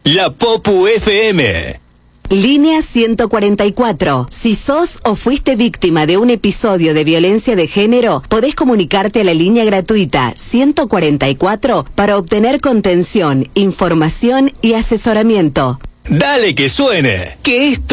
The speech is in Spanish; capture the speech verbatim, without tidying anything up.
La Popu F M. Línea ciento cuarenta y cuatro. Si sos o fuiste víctima de un episodio de violencia de género, podés comunicarte a la línea gratuita ciento cuarenta y cuatro para obtener contención, información y asesoramiento. Dale que suene, que esto